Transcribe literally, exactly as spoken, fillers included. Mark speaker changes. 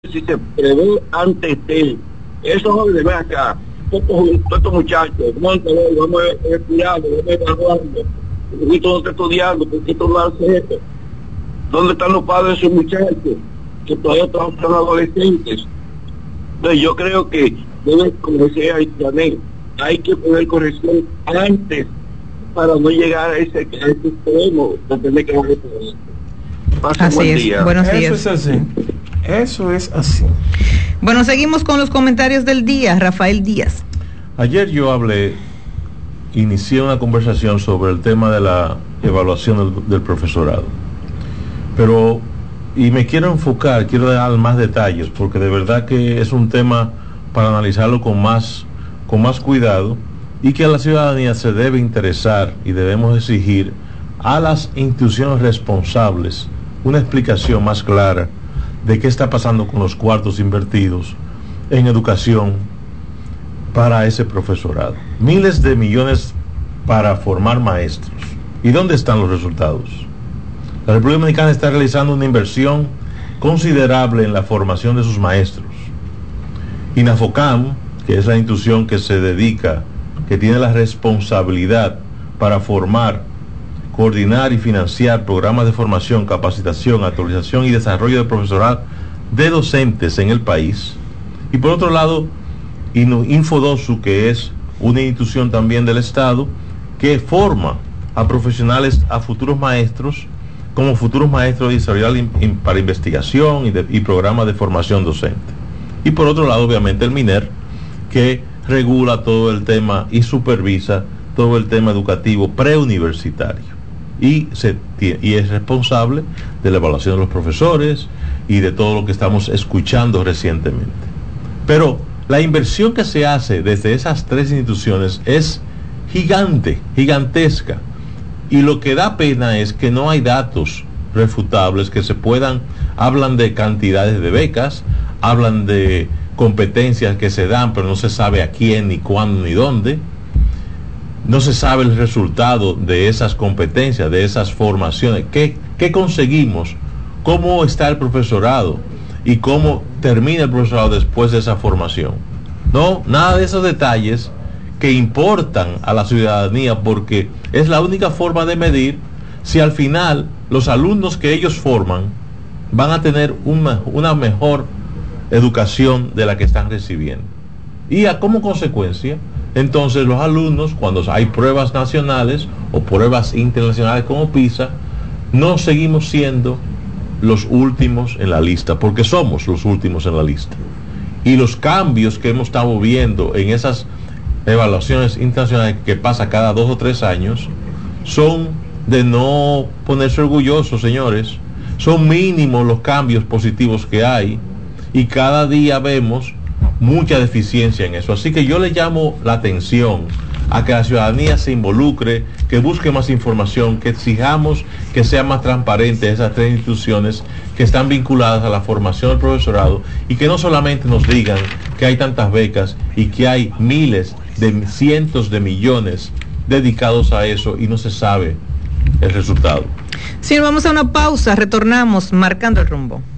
Speaker 1: si se prevé antes de esos jóvenes, ven acá, todos estos muchachos, monta, vamos a estudiar, vamos a evaluando, poquito no está estudiando, poquito no hace esto. ¿Dónde están los padres de esos muchachos que todavía están adolescentes? Entonces yo creo que debe, como decía Janet, hay que poner corrección antes para no llegar a ese, a ese extremo de tener que hacer esto.
Speaker 2: Así buen es. Día. Buenos días.
Speaker 3: Eso es así. Eso es así.
Speaker 2: Bueno, seguimos con los comentarios del día. Rafael Díaz.
Speaker 4: Ayer yo hablé, inicié una conversación sobre el tema de la evaluación del, del profesorado. Pero, y me quiero enfocar, quiero dar más detalles, porque de verdad que es un tema para analizarlo con más, con más cuidado, y que a la ciudadanía se debe interesar y debemos exigir a las instituciones responsables una explicación más clara de qué está pasando con los cuartos invertidos en educación para ese profesorado. Miles de millones para formar maestros. ¿Y dónde están los resultados? La República Dominicana está realizando una inversión considerable en la formación de sus maestros. INAFOCAM, que es la institución que se dedica, que tiene la responsabilidad para formar, coordinar y financiar programas de formación, capacitación, actualización y desarrollo de profesorado de docentes en el país. Y por otro lado, Infodosu, que es una institución también del Estado que forma a profesionales, a futuros maestros, como futuros maestros de desarrollo para investigación y, de, y programas de formación docente. Y por otro lado, obviamente, el MINER, que regula todo el tema y supervisa todo el tema educativo preuniversitario. Y, se, y es responsable de la evaluación de los profesores y de todo lo que estamos escuchando recientemente. Pero la inversión que se hace desde esas tres instituciones es gigante, gigantesca. Y lo que da pena es que no hay datos refutables que se puedan, hablan de cantidades de becas, hablan de competencias que se dan, pero no se sabe a quién, ni cuándo, ni dónde. No se sabe el resultado de esas competencias, de esas formaciones. ¿Qué, qué conseguimos? ¿Cómo está el profesorado? ¿Y cómo termina el profesorado después de esa formación? No, nada de esos detalles que importan a la ciudadanía, porque es la única forma de medir si al final los alumnos que ellos forman van a tener una, una mejor educación de la que están recibiendo. Y a como consecuencia, entonces los alumnos, cuando hay pruebas nacionales o pruebas internacionales como PISA, no seguimos siendo los últimos en la lista, porque somos los últimos en la lista. Y los cambios que hemos estado viendo en esas evaluaciones internacionales que pasa cada dos o tres años son de no ponerse orgullosos, señores. Son mínimos los cambios positivos que hay y cada día vemos mucha deficiencia en eso. Así que yo le llamo la atención a que la ciudadanía se involucre, que busque más información, que exijamos que sea más transparente esas tres instituciones que están vinculadas a la formación del profesorado, y que no solamente nos digan que hay tantas becas y que hay miles de cientos de millones dedicados a eso y no se sabe el resultado.
Speaker 2: Sí, vamos a una pausa, retornamos marcando el rumbo.